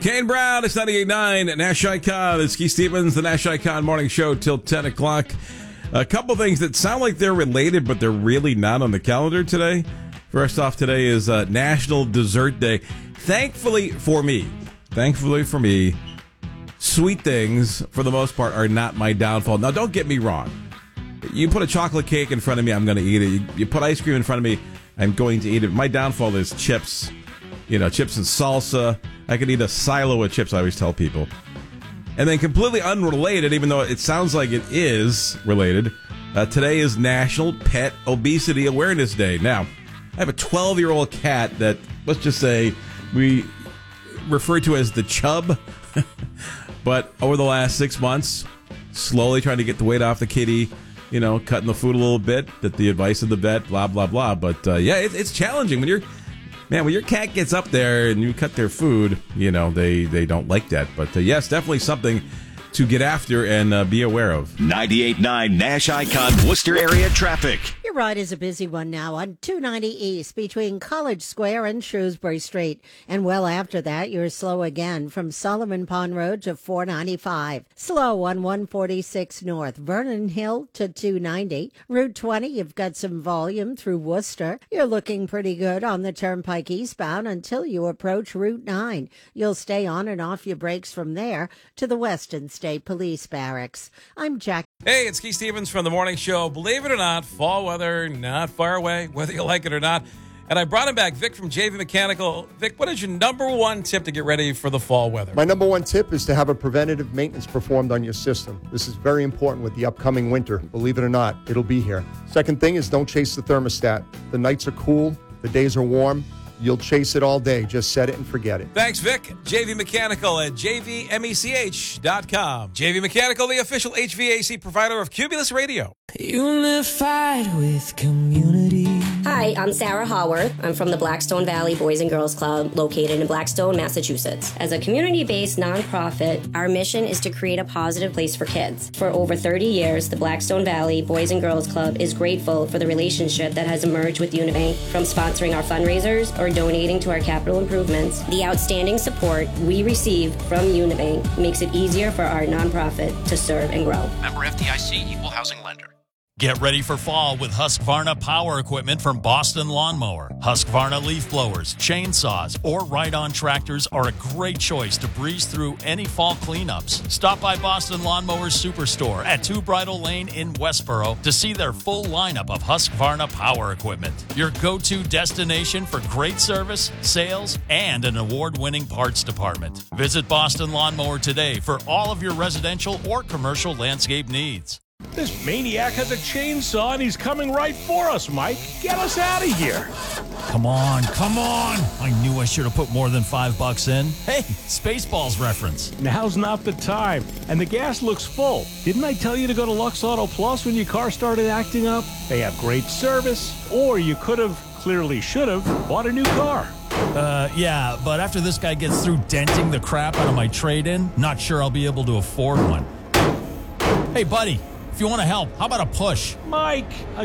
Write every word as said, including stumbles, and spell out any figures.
Kane Brown, it's ninety-eight point nine, Nash Icon. It's Keith Stevens, the Nash Icon Morning Show till ten o'clock. A couple things that sound like they're related, but they're really not on the calendar today. First off, today is uh, National Dessert Day. Thankfully for me, thankfully for me, sweet things, for the most part, are not my downfall. Now, don't get me wrong. You put a chocolate cake in front of me, I'm going to eat it. You, you put ice cream in front of me, I'm going to eat it. My downfall is chips. You know, chips and salsa. I could eat a silo of chips, I always tell people. And then completely unrelated, even though it sounds like it is related, uh, today is National Pet Obesity Awareness Day. Now, I have a twelve-year-old cat that, let's just say, we refer to as the Chub. But over the last six months, slowly trying to get the weight off the kitty, you know, cutting the food a little bit, at the advice of the vet, blah, blah, blah. But, uh, yeah, it, it's challenging when you're... Man, when your cat gets up there and you cut their food, you know, they, they don't like that. But, uh, yes, definitely something to get after and uh, be aware of. ninety-eight point nine Nash Icon Worcester area traffic. Your ride is a busy one now on two ninety East between College Square and Shrewsbury Street. And well after that, you're slow again from Solomon Pond Road to four ninety-five. Slow on one forty-six North, Vernon Hill to two ninety. Route twenty, you've got some volume through Worcester. You're looking pretty good on the Turnpike eastbound until you approach Route nine. You'll stay on and off your brakes from there to the Weston State Police Barracks. I'm Jack. Hey, it's Keith Stevens from the Morning Show. Believe it or not, fall weather not far away, whether you like it or not. And I brought him back, Vic from J V Mechanical. Vic, what is your number one tip to get ready for the fall weather? My number one tip is to have a preventative maintenance performed on your system. This is very important with the upcoming winter. Believe it or not, it'll be here. Second thing is don't chase the thermostat. The nights are cool, the days are warm. You'll chase it all day. Just set it and forget it. Thanks, Vic. J V Mechanical at j v mech dot com. J V Mechanical, the official H V A C provider of Cumulus Radio. Unified with community. Hi, I'm Sarah Haworth. I'm from the Blackstone Valley Boys and Girls Club located in Blackstone, Massachusetts. As a community-based nonprofit, our mission is to create a positive place for kids. For over thirty years, the Blackstone Valley Boys and Girls Club is grateful for the relationship that has emerged with Unibank, from sponsoring our fundraisers or donating to our capital improvements. The outstanding support we receive from Unibank makes it easier for our nonprofit to serve and grow. Member F D I C, Equal Housing Lender. Get ready for fall with Husqvarna power equipment from Boston Lawnmower. Husqvarna leaf blowers, chainsaws, or ride-on tractors are a great choice to breeze through any fall cleanups. Stop by Boston Lawnmower's Superstore at Two Bridle Lane in Westboro to see their full lineup of Husqvarna power equipment. Your go-to destination for great service, sales, and an award-winning parts department. Visit Boston Lawnmower today for all of your residential or commercial landscape needs. This maniac has a chainsaw and he's coming right for us, Mike. Get us out of here. Come on, come on. I knew I should have put more than five bucks in. Hey, Spaceballs reference. Now's not the time. And the gas looks full. Didn't I tell you to go to Lux Auto Plus when your car started acting up? They have great service. Or you could have, clearly should have, bought a new car. Uh, yeah, but after this guy gets through denting the crap out of my trade-in, not sure I'll be able to afford one. Hey, buddy. If you want to help, how about a push? Mike,